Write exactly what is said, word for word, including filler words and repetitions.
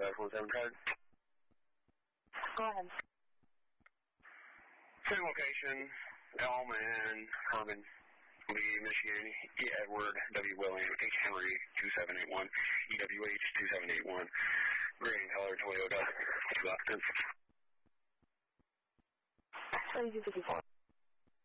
five one seven card. Go ahead. Same location, Elm and Herman, Lee, Michigan, E. Edward, W. William, H. Henry, two seven eight one, E. W. H, two seven eight one, green color Toyota, two occupants. thirty-two fifty-four.